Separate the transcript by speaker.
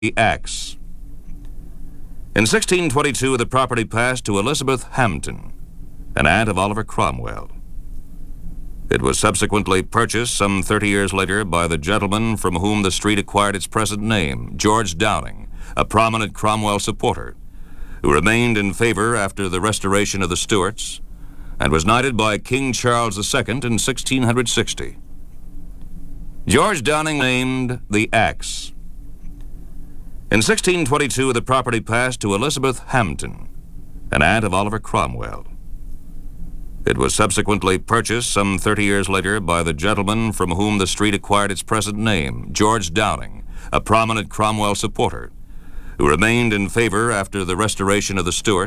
Speaker 1: the axe. In 1622, the property passed to Elizabeth Hampton, an aunt of Oliver Cromwell. It was subsequently purchased some 30 years later by the gentleman from whom the street acquired its present name, George Downing, a prominent Cromwell supporter, who remained in favor after the restoration of the Stuarts and was knighted by King Charles II in 1660. George Downing named the axe. In 1622, the property passed to Elizabeth Hampton, an aunt of Oliver Cromwell. It was subsequently purchased some 30 years later by the gentleman from whom the street acquired its present name, George Downing, a prominent Cromwell supporter, who remained in favor after the restoration of the Stuarts